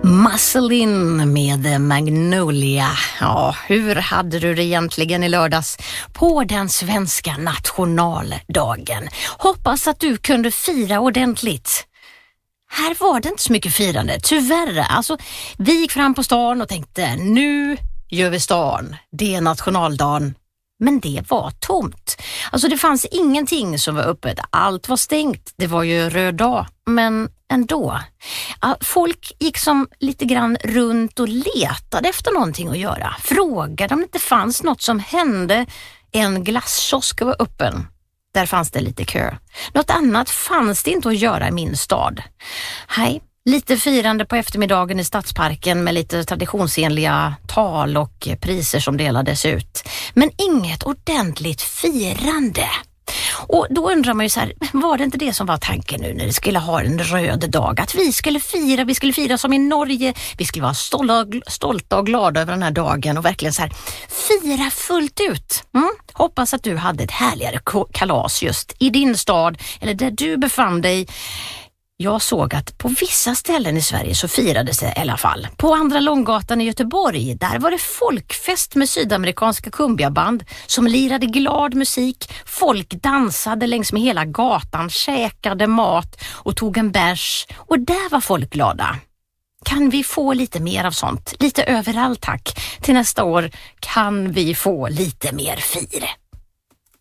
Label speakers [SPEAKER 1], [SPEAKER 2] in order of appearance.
[SPEAKER 1] Musselin med Magnolia. Ja, hur hade du det egentligen i lördags på den svenska nationaldagen? Hoppas att du kunde fira ordentligt. Här var det inte så mycket firande, tyvärr. Alltså, vi gick fram på stan och tänkte, nu gör vi stan. Det är nationaldagen. Men det var tomt. Alltså det fanns ingenting som var öppet. Allt var stängt. Det var ju röd dag. Men ändå. Folk gick som lite grann runt och letade efter någonting att göra. Frågade om det inte fanns något som hände. En glasskiosk var öppen. Där fanns det lite kö. Något annat fanns det inte att göra i min stad. Hej. Lite firande på eftermiddagen i Stadsparken med lite traditionsenliga tal och priser som delades ut. Men inget ordentligt firande. Och då undrar man ju så här, var det inte det som var tanken nu när det skulle ha en röd dag? Att vi skulle fira som i Norge. Vi skulle vara stolta och glada över den här dagen och verkligen så här fira fullt ut. Hoppas att du hade ett härligare kalas just i din stad eller där du befann dig. Jag såg att på vissa ställen i Sverige så firades det i alla fall. På Andra Långgatan i Göteborg, där var det folkfest med sydamerikanska kumbiaband som lirade glad musik. Folk dansade längs med hela gatan, käkade mat och tog en bärs. Och där var folk glada. Kan vi få lite mer av sånt? Lite överallt tack. Till nästa år kan vi få lite mer fire.